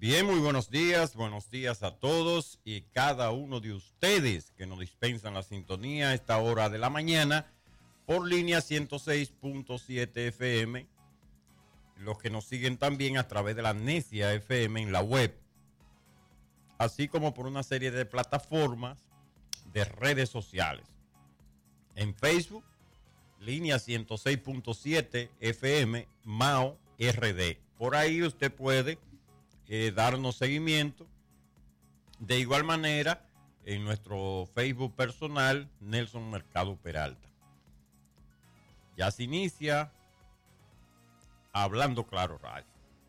Bien, muy buenos días a todos y cada uno de ustedes que nos dispensan la sintonía a esta hora de la mañana por línea 106.7 FM, los que nos siguen también a través de la Necia FM en la web, así como por una serie de plataformas de redes sociales. En Facebook, línea 106.7 FM, Mao RD. Por ahí usted puede darnos seguimiento. De igual manera, en nuestro Facebook personal, Nelson Mercado Peralta. Ya se inicia Hablando Claro Radio.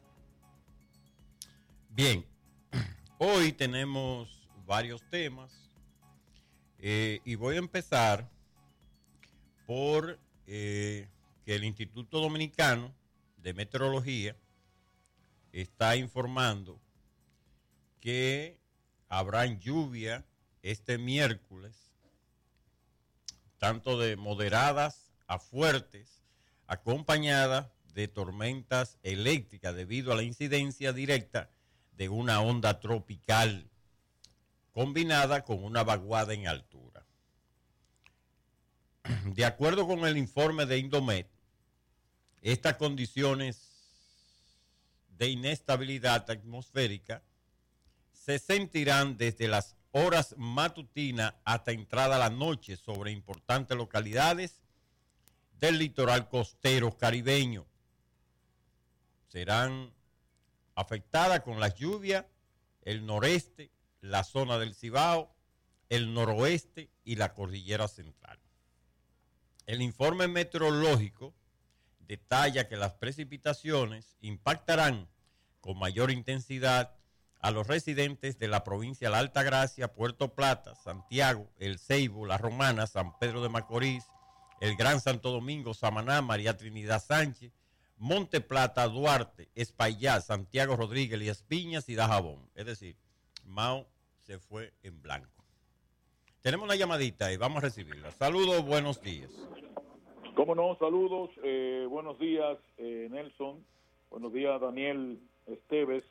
Bien, hoy tenemos varios temas y voy a empezar por que el Instituto Dominicano de Meteorología está informando que habrá lluvia este miércoles, tanto de moderadas a fuertes, acompañadas de tormentas eléctricas debido a la incidencia directa de una onda tropical combinada con una vaguada en altura. De acuerdo con el informe de Indomet, estas condiciones de inestabilidad atmosférica se sentirán desde las horas matutinas hasta entrada la noche sobre importantes localidades del litoral costero caribeño. Serán afectadas con las lluvias el noreste, la zona del Cibao, el noroeste y la cordillera central. El informe meteorológico detalla que las precipitaciones impactarán con mayor intensidad a los residentes de la provincia de La Altagracia, Puerto Plata, Santiago, El Ceibo, La Romana, San Pedro de Macorís, el Gran Santo Domingo, Samaná, María Trinidad Sánchez, Monte Plata, Duarte, Espaillá, Santiago Rodríguez, Elías Piñas y Dajabón. Es decir, Mao se fue en blanco. Tenemos una llamadita y vamos a recibirla. Saludos, buenos días. Cómo no, saludos, buenos días Nelson, buenos días Daniel Esteves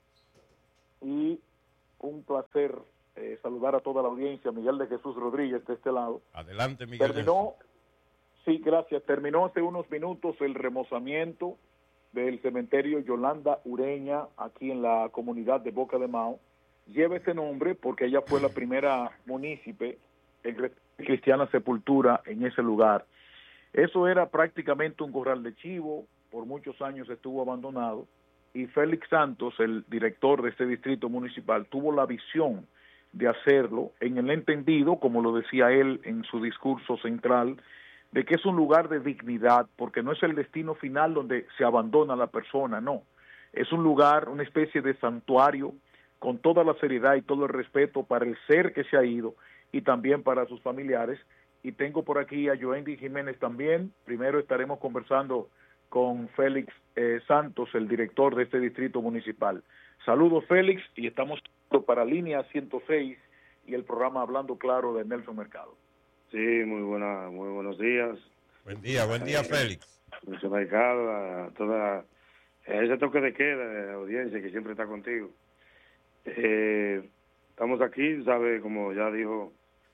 y un placer saludar a toda la audiencia. Miguel de Jesús Rodríguez de este lado. Adelante, Miguel. Terminó hace unos minutos el remozamiento del cementerio Yolanda Ureña aquí en la comunidad de Boca de Mao. Lleva ese nombre porque ella fue la primera munícipe en cristiana sepultura en ese lugar. Eso era prácticamente un corral de chivo, por muchos años estuvo abandonado, y Félix Santos, el director de este distrito municipal, tuvo la visión de hacerlo en el entendido, como lo decía él en su discurso central, de que es un lugar de dignidad, porque no es el destino final donde se abandona la persona, no. Es un lugar, una especie de santuario, con toda la seriedad y todo el respeto para el ser que se ha ido y también para sus familiares. Y tengo por aquí a Joendy Jiménez también. Primero estaremos conversando con Félix Santos, el director de este distrito municipal. Saludos, Félix, y estamos para Línea 106 y el programa Hablando Claro de Nelson Mercado. Sí, muy buenos días. Buen día, Félix. Nelson Mercado, a toda ese toque de queda de la audiencia que siempre está contigo. Estamos aquí, sabe, como ya dijo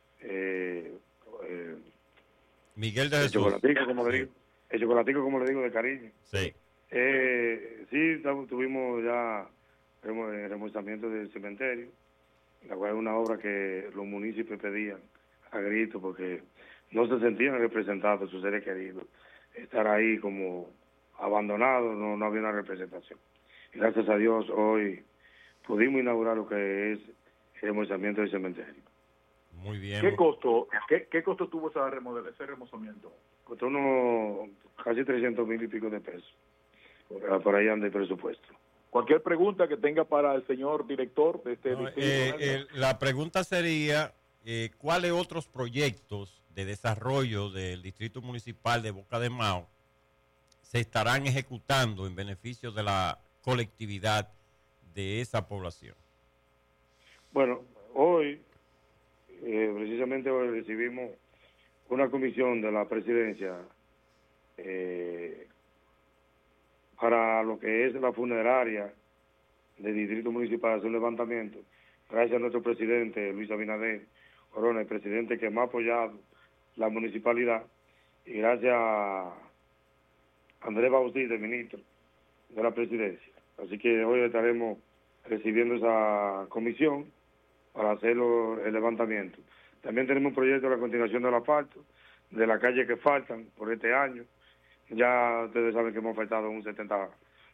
Miguel de Jesús. El chocolatico, como le digo, de cariño. Sí. Sí, tuvimos ya el remozamiento del cementerio, la cual es una obra que los municipios pedían a grito porque no se sentían representados sus seres queridos. Estar ahí como abandonados, no había una representación. Y gracias a Dios hoy pudimos inaugurar lo que es el remozamiento del cementerio. Muy bien. ¿Qué costo tuvo ese remozamiento? Costó unos casi 300,000 y pico de pesos. Por ahí anda el presupuesto. Cualquier pregunta que tenga para el señor director de este distrito. La pregunta sería, ¿cuáles otros proyectos de desarrollo del Distrito Municipal de Boca de Mao se estarán ejecutando en beneficio de la colectividad de esa población? Bueno, hoy, precisamente hoy recibimos una comisión de la presidencia para lo que es la funeraria del distrito municipal hacer un levantamiento, gracias a nuestro presidente Luis Abinader Corona, el presidente que más ha apoyado la municipalidad, y gracias a Andrés Bautista, el ministro de la presidencia. Así que hoy estaremos recibiendo esa comisión para hacer el levantamiento. También tenemos un proyecto de la continuación del asfalto, de las calles que faltan por este año. Ya ustedes saben que hemos faltado un 70%.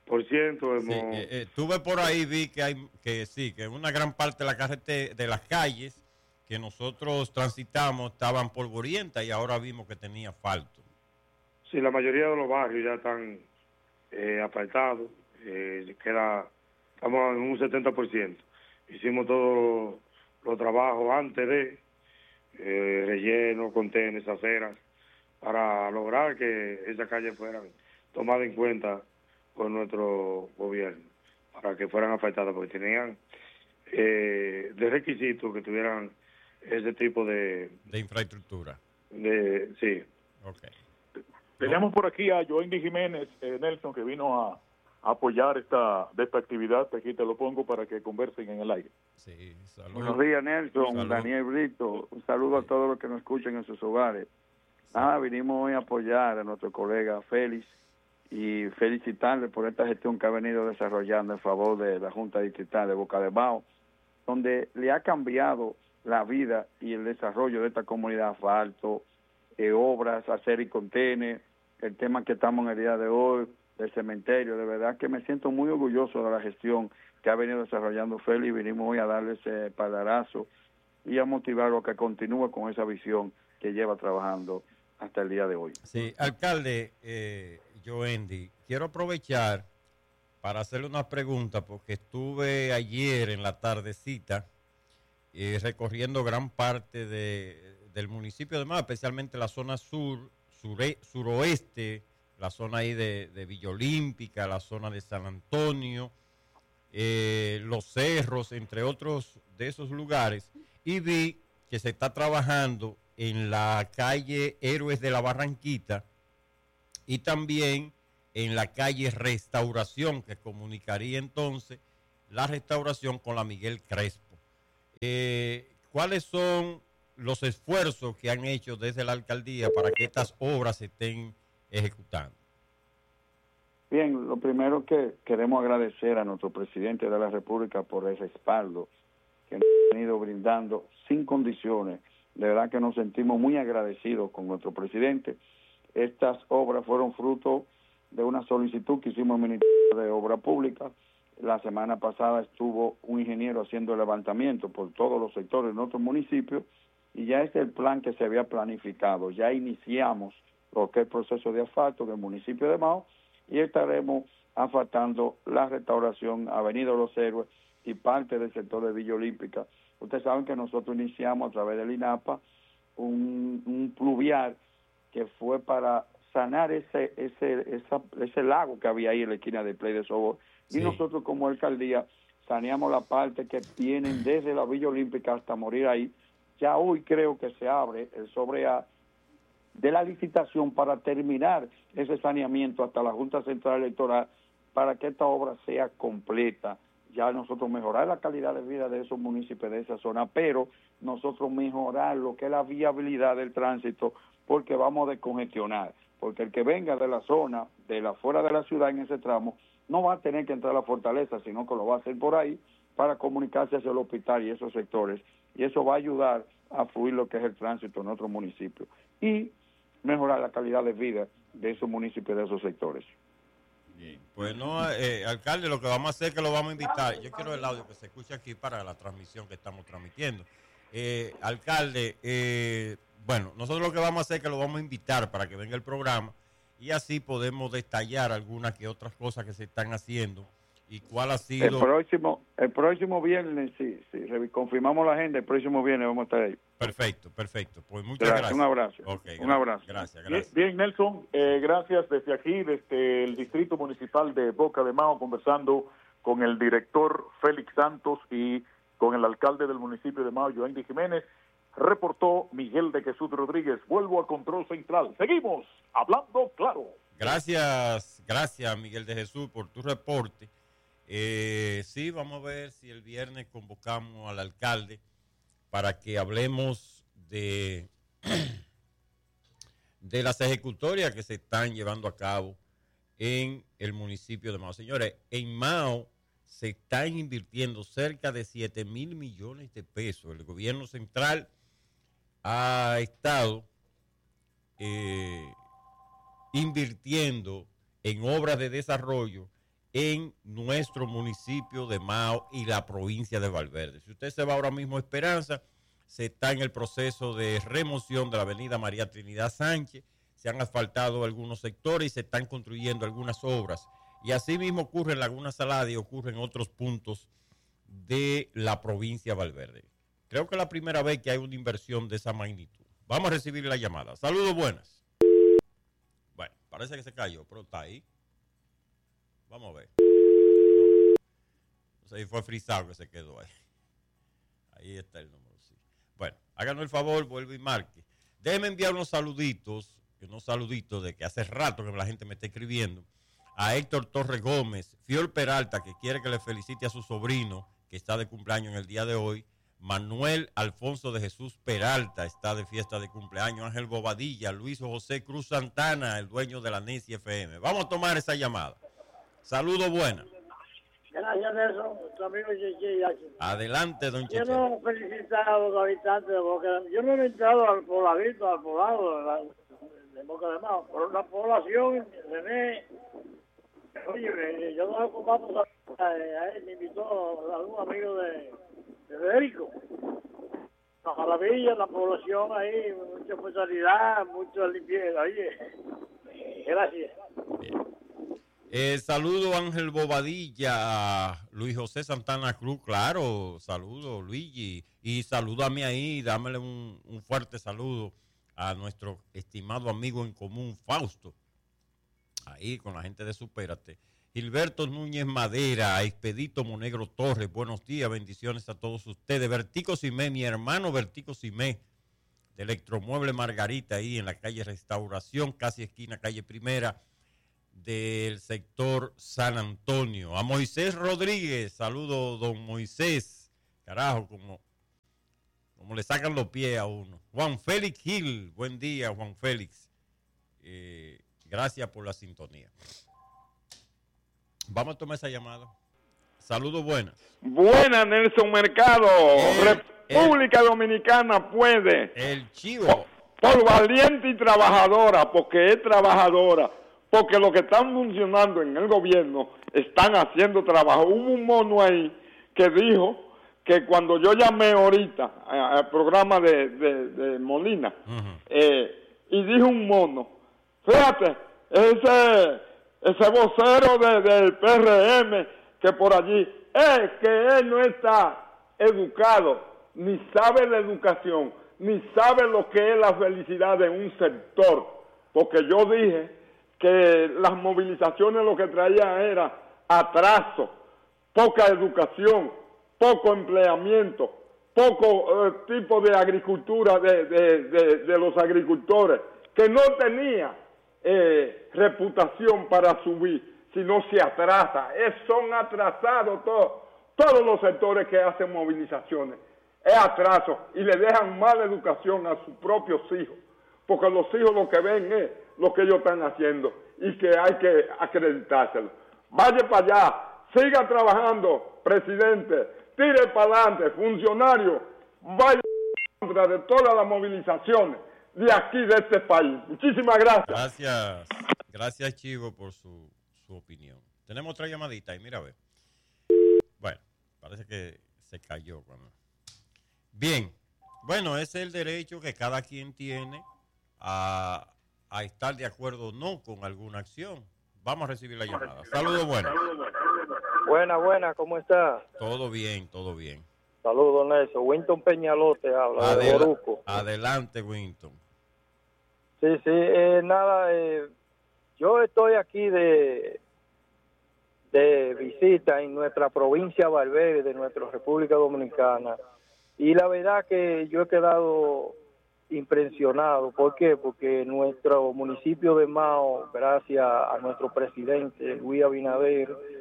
Estuve por ahí, vi que una gran parte de la carretera, de las calles que nosotros transitamos estaban polvorientas y ahora vimos que tenía asfalto. Sí, la mayoría de los barrios ya están asfaltados. Estamos en un 70%. Hicimos todos los trabajos antes de relleno, contenes, aceras, para lograr que esas calles fueran tomadas en cuenta por nuestro gobierno, para que fueran asfaltadas, porque tenían de requisitos que tuvieran ese tipo de infraestructura. Sí. Okay. Tenemos por aquí a Joendy Jiménez, Nelson, que vino a apoyar esta actividad. Aquí te lo pongo para que conversen en el aire. Sí, salud. Buenos días, Nelson, Salud. Daniel Brito. Un saludo a todos los que nos escuchan en sus hogares. Vinimos hoy a apoyar a nuestro colega Félix y felicitarle por esta gestión que ha venido desarrollando en favor de la Junta Distrital de Boca de Mao, donde le ha cambiado la vida y el desarrollo de esta comunidad: asfalto, obras, hacer y contener, el tema que estamos en el día de hoy, del cementerio. De verdad que me siento muy orgulloso de la gestión que ha venido desarrollando Félix. Vinimos hoy a darle ese palarazo y a motivarlo a que continúe con esa visión que lleva trabajando hasta el día de hoy. Sí, alcalde Joendy, quiero aprovechar para hacerle una pregunta, porque estuve ayer en la tardecita recorriendo gran parte del municipio de Mao, especialmente la zona suroeste, la zona ahí de Villa Olímpica, la zona de San Antonio, los cerros, entre otros de esos lugares, y vi que se está trabajando en la calle Héroes de la Barranquita y también en la calle Restauración, que comunicaría entonces la Restauración con la Miguel Crespo. ¿Cuáles son los esfuerzos que han hecho desde la alcaldía para que estas obras se estén ejecutando? Bien, lo primero que queremos agradecer a nuestro presidente de la República por el respaldo que nos ha venido brindando sin condiciones. De verdad que nos sentimos muy agradecidos con nuestro presidente. Estas obras fueron fruto de una solicitud que hicimos al Ministerio de Obras Públicas. La semana pasada estuvo un ingeniero haciendo el levantamiento por todos los sectores de nuestro municipio y ya es el plan que se había planificado. Ya iniciamos lo que es el proceso de asfalto del municipio de Mao y estaremos asfaltando la Restauración, Avenida Los Héroes y parte del sector de Villa Olímpica. Ustedes saben que nosotros iniciamos a través del INAPA un pluvial que fue para sanar ese lago que había ahí en la esquina del Play de Sobor. Sí. Y nosotros como alcaldía saneamos la parte que tienen desde la Villa Olímpica hasta morir ahí. Ya hoy creo que se abre el sobre A de la licitación para terminar ese saneamiento hasta la Junta Central Electoral para que esta obra sea completa. Ya nosotros mejorar la calidad de vida de esos municipios de esa zona, pero nosotros mejorar lo que es la viabilidad del tránsito, porque vamos a descongestionar, porque el que venga de la zona, de la fuera de la ciudad en ese tramo, no va a tener que entrar a la fortaleza, sino que lo va a hacer por ahí para comunicarse hacia el hospital y esos sectores, y eso va a ayudar a fluir lo que es el tránsito en otro municipio y mejorar la calidad de vida de esos municipios, de esos sectores. Bien, pues no, alcalde, lo que vamos a hacer es que lo vamos a invitar. Yo quiero el audio que se escuche aquí para la transmisión que estamos transmitiendo. Alcalde, bueno, nosotros lo que vamos a hacer es que lo vamos a invitar para que venga el programa y así podemos detallar algunas que otras cosas que se están haciendo y cuál ha sido... El próximo viernes, sí, confirmamos la agenda, el próximo viernes vamos a estar ahí. Perfecto. Pues muchas gracias. Un abrazo. Okay, un abrazo. Gracias. Bien, Nelson, gracias desde aquí, desde el Distrito Municipal de Boca de Mao, conversando con el director Félix Santos y con el alcalde del municipio de Mao, Joendy Jiménez. Reportó Miguel de Jesús Rodríguez. Vuelvo a Control Central. Seguimos hablando claro. Gracias Miguel de Jesús por tu reporte. Sí, vamos a ver si el viernes convocamos al alcalde para que hablemos de las ejecutorias que se están llevando a cabo en el municipio de Mao. Señores, en Mao se están invirtiendo cerca de 7,000 millones de pesos. El gobierno central ha estado invirtiendo en obras de desarrollo en nuestro municipio de Mao y la provincia de Valverde. Si usted se va ahora mismo a Esperanza, se está en el proceso de remoción de la avenida María Trinidad Sánchez, se han asfaltado algunos sectores y se están construyendo algunas obras. Y así mismo ocurre en Laguna Salada y ocurre en otros puntos de la provincia de Valverde. Creo que es la primera vez que hay una inversión de esa magnitud. Vamos a recibir la llamada. Saludos, buenas. Bueno, parece que se cayó, pero está ahí. Vamos a ver. No sé si fue frisado que se quedó ahí. Ahí está el número, sí. Bueno, háganos el favor, vuelve y marque. Déjeme enviar unos saluditos de que hace rato que la gente me está escribiendo. A Héctor Torres Gómez, Fiol Peralta, que quiere que le felicite a su sobrino, que está de cumpleaños en el día de hoy. Manuel Alfonso de Jesús Peralta está de fiesta de cumpleaños. Ángel Bobadilla, Luis José Cruz Santana, el dueño de la NESI FM. Vamos a tomar esa llamada. Saludos, buenas. Gracias, Nelson. Tu amigo Cheche aquí. Adelante, don Cheche. Quiero felicitar a los habitantes de Boca de Mao. Yo no he entrado al pobladito, al poblado de Boca de Mao, pero la población, René, oye, yo no lo comparto a él, me invitó algún amigo de Federico. La maravilla, la población ahí, mucha hospitalidad, mucha limpieza, oye. Gracias. Saludo Ángel Bobadilla, Luis José Santana Cruz, claro, saludo Luigi, y salúdame ahí, dámele un fuerte saludo a nuestro estimado amigo en común, Fausto, ahí con la gente de Supérate. Gilberto Núñez Madera, Expedito Monegro Torres, buenos días, bendiciones a todos ustedes. Vertico Cimé, mi hermano Vertico Cimé, de Electromueble Margarita, ahí en la calle Restauración, casi esquina calle Primera, del sector San Antonio. A Moisés Rodríguez, saludo don Moisés, carajo, como le sacan los pies a uno. Juan Félix Gil, buen día Juan Félix, gracias por la sintonía. Vamos a tomar esa llamada. Saludos, buenas. Buenas, Nelson Mercado. República Dominicana puede. El chivo. Por valiente y trabajadora, porque es trabajadora. Porque los que están funcionando en el gobierno están haciendo trabajo. Hubo un mono ahí que dijo que cuando yo llamé ahorita al programa de Molina, y dijo un mono, fíjate, ese vocero del PRM que por allí, es que él no está educado, ni sabe la educación, ni sabe lo que es la felicidad de un sector. Porque yo dije que las movilizaciones lo que traían era atraso, poca educación, poco empleamiento, poco tipo de agricultura de los agricultores, que no tenía reputación para subir, sino se atrasa. Son atrasados todos los sectores que hacen movilizaciones. Es atraso y le dejan mala educación a sus propios hijos, porque los hijos lo que ven es lo que ellos están haciendo y que hay que acreditárselo. Vaya para allá, siga trabajando, presidente, tire para adelante, funcionario, vaya en contra de todas las movilizaciones de aquí, de este país. Muchísimas gracias. Gracias Chivo por su opinión. Tenemos otra llamadita y mira a ver. Bueno, parece que se cayó. Bien, bueno, ese es el derecho que cada quien tiene a estar de acuerdo o no con alguna acción. Vamos a recibir la llamada. Saludos, buenas. Buenas, ¿cómo está? Todo bien, todo bien. Saludos, Nelson. Winton Peñalote habla de Boruco. Adelante, Winton. Sí, nada, yo estoy aquí de visita en nuestra provincia de Valverde, de nuestra República Dominicana, y la verdad que yo he quedado impresionado. ¿Por qué? Porque nuestro municipio de Mao, gracias a nuestro presidente Luis Abinader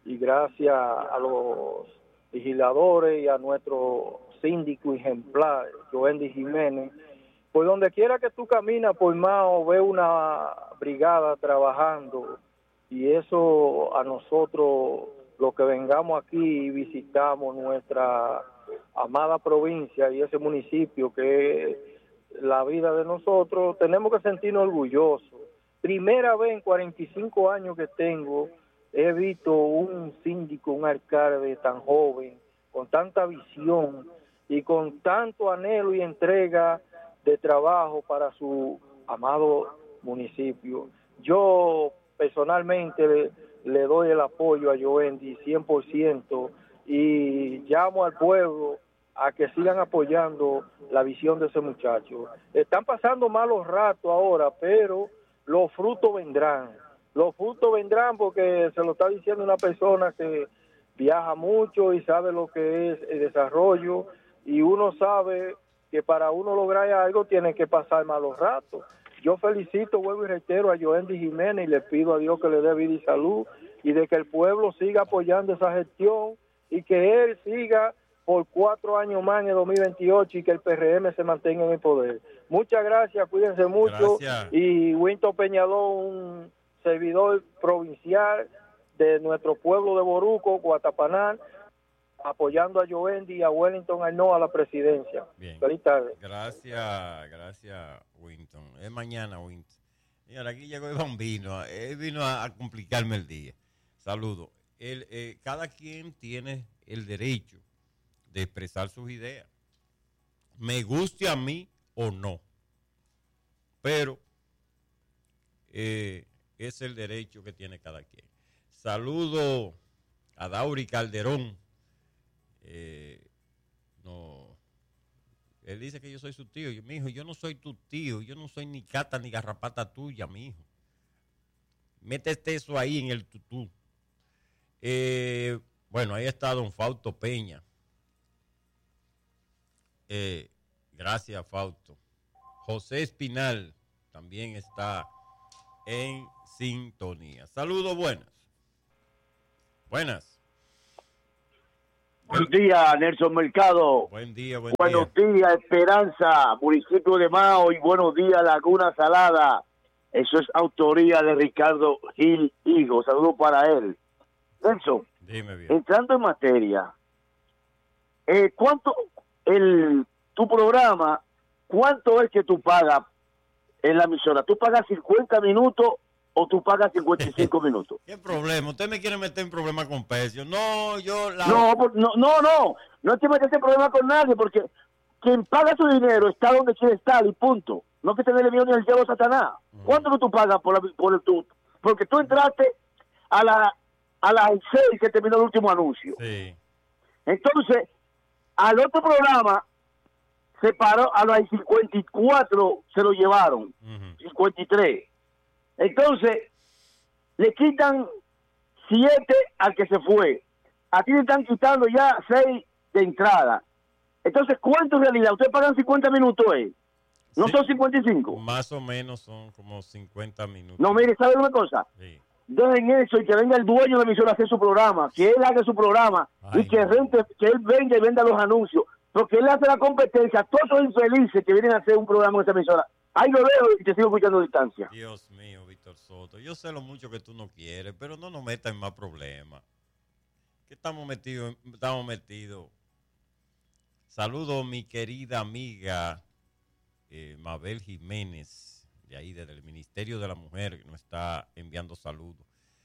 y gracias a los legisladores y a nuestro síndico ejemplar, Joendy Jiménez, pues donde quiera que tú caminas por Mao, ves una brigada trabajando, y eso a nosotros, los que vengamos aquí y visitamos nuestra amada provincia y ese municipio que es la vida de nosotros, tenemos que sentirnos orgullosos. Primera vez en 45 años que tengo, he visto un síndico, un alcalde tan joven, con tanta visión y con tanto anhelo y entrega de trabajo para su amado municipio. Yo personalmente le doy el apoyo a Joendy 100% y llamo al pueblo a que sigan apoyando la visión de ese muchacho. Están pasando malos ratos ahora, pero los frutos vendrán. Los frutos vendrán porque se lo está diciendo una persona que viaja mucho y sabe lo que es el desarrollo, y uno sabe que para uno lograr algo tiene que pasar malos ratos. Yo felicito, vuelvo y reitero, a Joendy Jiménez y le pido a Dios que le dé vida y salud, y de que el pueblo siga apoyando esa gestión y que él siga por 4 años más en el 2028 y que el PRM se mantenga en el poder. Muchas gracias, cuídense mucho. Gracias. Y Winton Peñaló, un servidor provincial de nuestro pueblo de Boruco, Guatapaná, apoyando a Joendy y a Wellington Arnaud a la presidencia. Bien. Feliz tarde. Gracias, Winton. Es mañana, Winton. Señora, aquí llegó el bambino. Él vino a complicarme el día. Saludos. Cada quien tiene el derecho de expresar sus ideas. Me guste a mí o no. Pero es el derecho que tiene cada quien. Saludo a Dauri Calderón. No, él dice que yo soy su tío. Mi hijo, yo no soy tu tío. Yo no soy ni cata ni garrapata tuya, mi hijo. Métete eso ahí en el tutú. Bueno, ahí está don Fausto Peña. Gracias, Fausto. José Espinal también está en sintonía. Saludos, buenas. Buenas. Buen día, Nelson Mercado. Buen día, buenos días, Esperanza, municipio de Mao, y buenos días, Laguna Salada. Eso es autoría de Ricardo Gil Higo. Saludos para él. Nelson, dime bien. Entrando en materia, ¿cuánto tu programa, cuánto es que tú pagas en la emisora? ¿Tú pagas 50 minutos o tú pagas 55 minutos? ¿Qué problema? ¿Usted me quiere meter en problemas con precios? No, yo... No te metes en problema con nadie, porque quien paga su dinero está donde quiere estar y punto. No que te dé el mío ni el diablo Satanás. ¿Cuánto que tú pagas porque tú entraste a las 6 que terminó el último anuncio? Sí. Entonces, al otro programa se paró, a las 54 se lo llevaron, 53. Entonces, le quitan 7 al que se fue. A ti le están quitando ya 6 de entrada. Entonces, ¿cuánto en realidad? ¿Ustedes pagan 50 minutos, ¿No Sí, son 55? Más o menos son como 50 minutos. No, mire, ¿saben una cosa? Sí. Dejen eso y que venga el dueño de la emisora a hacer su programa, que él haga su programa. Ay, y que él venga y venda los anuncios. Porque él hace la competencia a todos los infelices que vienen a hacer un programa en esa emisora. Ahí lo dejo y te sigo escuchando a distancia. Dios mío, Víctor Soto. Yo sé lo mucho que tú no quieres, pero no nos metas en más problemas. ¿Qué estamos metidos? Estamos metidos. Saludo mi querida amiga Mabel Jiménez, de ahí, desde el Ministerio de la Mujer, que nos está enviando saludos.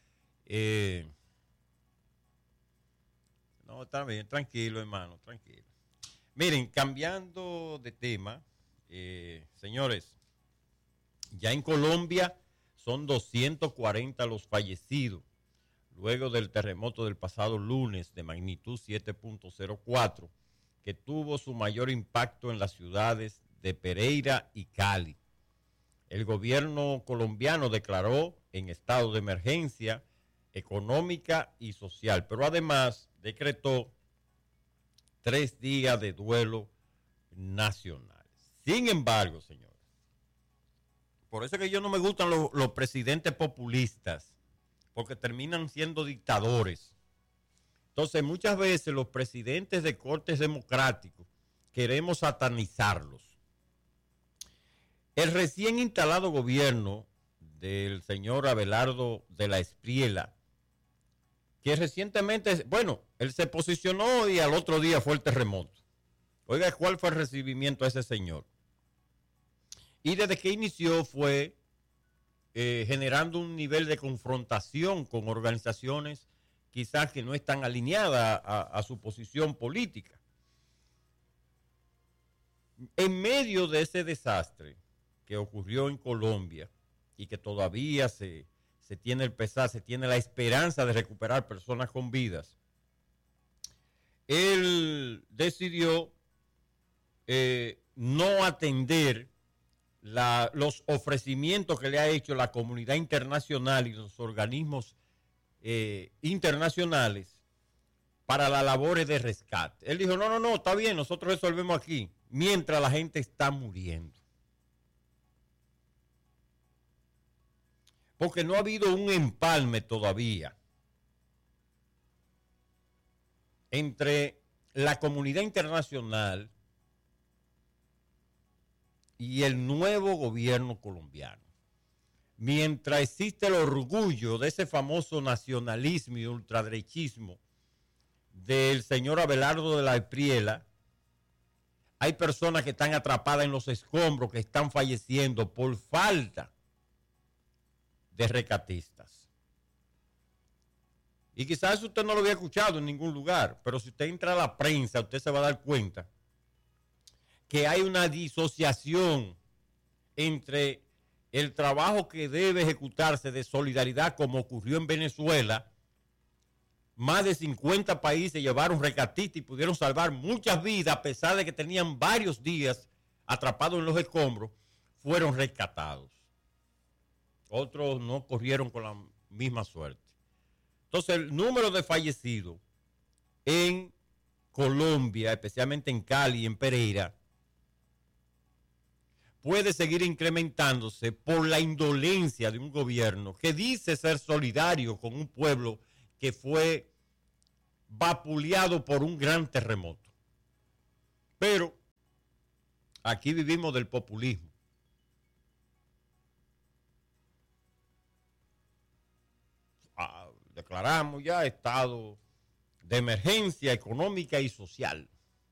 No, está bien, tranquilo, hermano, tranquilo. Miren, cambiando de tema, señores, ya en Colombia son 240 los fallecidos luego del terremoto del pasado lunes de magnitud 7.04, que tuvo su mayor impacto en las ciudades de Pereira y Cali. El gobierno colombiano declaró en estado de emergencia económica y social, pero además decretó 3 días de duelo nacional. Sin embargo, señores, por eso es que yo no me gustan los presidentes populistas, porque terminan siendo dictadores. Entonces, muchas veces los presidentes de cortes democráticos queremos satanizarlos. El recién instalado gobierno del señor Abelardo de la Espriella, que recientemente, bueno, él se posicionó y al otro día fue el terremoto. Oiga, ¿cuál fue el recibimiento a ese señor? Y desde que inició fue generando un nivel de confrontación con organizaciones quizás que no están alineadas a su posición política. En medio de ese desastre que ocurrió en Colombia y que todavía se tiene el pesar, se tiene la esperanza de recuperar personas con vidas, él decidió no atender los ofrecimientos que le ha hecho la comunidad internacional y los organismos internacionales para las labores de rescate. Él dijo, no, está bien, nosotros resolvemos aquí, mientras la gente está muriendo. Porque no ha habido un empalme todavía entre la comunidad internacional y el nuevo gobierno colombiano. Mientras existe el orgullo de ese famoso nacionalismo y ultraderechismo del señor Abelardo de la Espriella, hay personas que están atrapadas en los escombros, que están falleciendo por falta de rescatistas. Y quizás usted no lo había escuchado en ningún lugar, pero si usted entra a la prensa, usted se va a dar cuenta que hay una disociación entre el trabajo que debe ejecutarse de solidaridad, como ocurrió en Venezuela. Más de 50 países llevaron rescatistas y pudieron salvar muchas vidas, a pesar de que tenían varios días atrapados en los escombros, fueron rescatados. Otros no corrieron con la misma suerte. Entonces, el número de fallecidos en Colombia, especialmente en Cali y en Pereira, puede seguir incrementándose por la indolencia de un gobierno que dice ser solidario con un pueblo que fue vapuleado por un gran terremoto. Pero aquí vivimos del populismo. Declaramos ya estado de emergencia económica y social.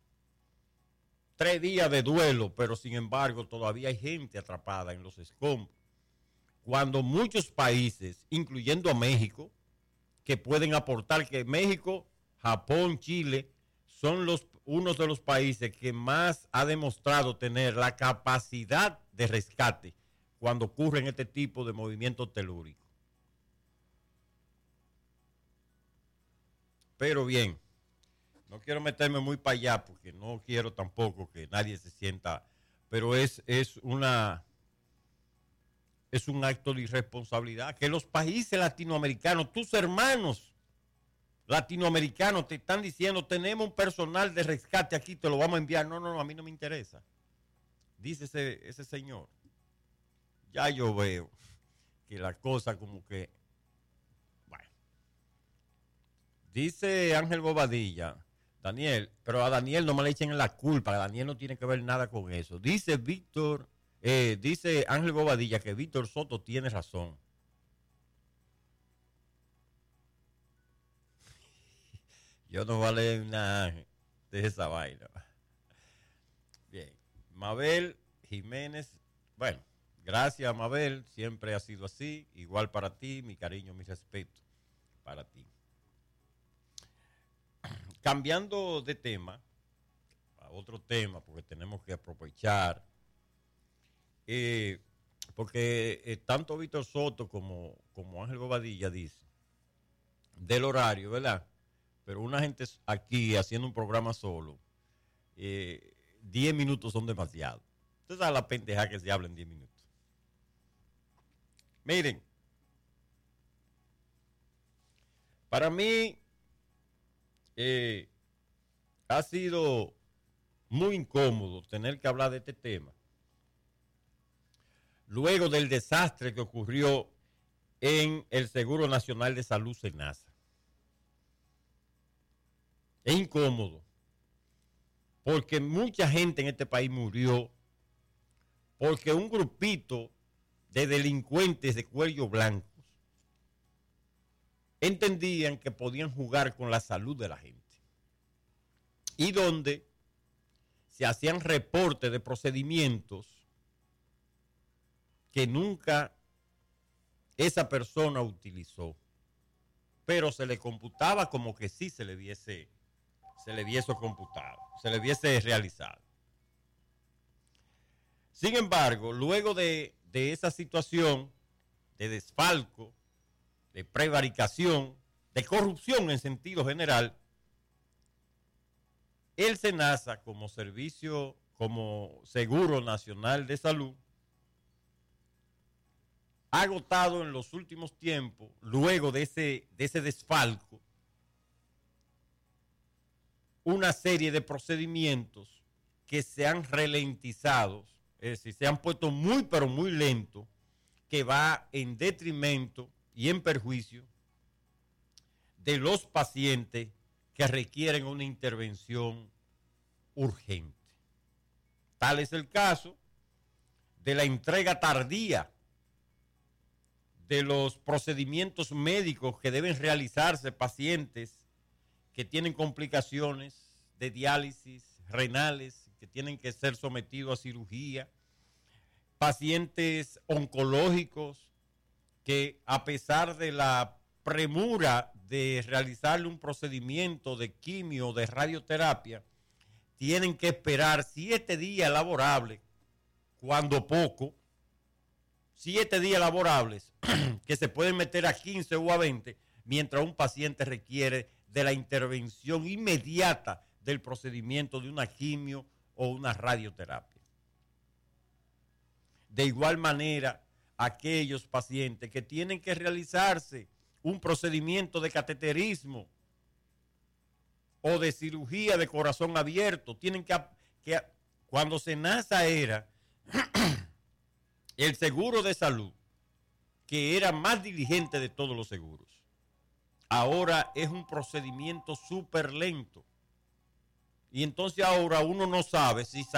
3 días de duelo, pero sin embargo todavía hay gente atrapada en los escombros. Cuando muchos países, incluyendo a México, que pueden aportar, que México, Japón, Chile, son unos de los países que más ha demostrado tener la capacidad de rescate cuando ocurren este tipo de movimientos telúricos. Pero bien, no quiero meterme muy para allá porque no quiero tampoco que nadie se sienta, pero es un acto de irresponsabilidad que los países latinoamericanos, tus hermanos latinoamericanos te están diciendo, tenemos un personal de rescate aquí, te lo vamos a enviar. No, a mí no me interesa. Dice ese señor. Ya yo veo que la cosa como que, bueno. Dice Ángel Bobadilla, Daniel, pero a Daniel no me le echen la culpa, Daniel no tiene que ver nada con eso. Dice dice Ángel Bobadilla que Víctor Soto tiene razón. Yo no voy a leer nada de esa vaina. Bien, Mabel Jiménez, bueno, gracias Mabel, siempre ha sido así, igual para ti, mi cariño, mi respeto para ti. Cambiando de tema, a otro tema, porque tenemos que aprovechar, porque tanto Víctor Soto como Ángel Bobadilla dicen del horario, ¿verdad? Pero una gente aquí haciendo un programa solo, 10 minutos son demasiado. Usted sabe la pendeja que se habla en 10 minutos. Miren, para mí ha sido muy incómodo tener que hablar de este tema luego del desastre que ocurrió en el Seguro Nacional de Salud, SENASA. es incómodo, porque mucha gente en este país murió porque un grupito de delincuentes de cuello blancos entendían que podían jugar con la salud de la gente. Y donde se hacían reportes de procedimientos que nunca esa persona utilizó, pero se le computaba como que sí se le hubiese computado, se le hubiese realizado. Sin embargo, luego de esa situación de desfalco, de prevaricación, de corrupción en sentido general, el SENASA como servicio, como Seguro Nacional de Salud, ha agotado en los últimos tiempos, luego de ese desfalco, una serie de procedimientos que se han ralentizado, es decir, se han puesto muy, pero muy lentos, que va en detrimento y en perjuicio de los pacientes que requieren una intervención urgente. Tal es el caso de la entrega tardía de los procedimientos médicos que deben realizarse pacientes que tienen complicaciones de diálisis renales, que tienen que ser sometidos a cirugía, pacientes oncológicos que a pesar de la premura de realizarle un procedimiento de quimio, de radioterapia, tienen que esperar 7 días laborables, cuando poco, 7 días laborables, que se pueden meter a 15 o a 20, mientras un paciente requiere de la intervención inmediata del procedimiento de una quimio o una radioterapia. De igual manera, aquellos pacientes que tienen que realizarse un procedimiento de cateterismo o de cirugía de corazón abierto, tienen que cuando SENASA era el seguro de salud, que era más diligente de todos los seguros, ahora es un procedimiento súper lento. Y entonces ahora uno no sabe si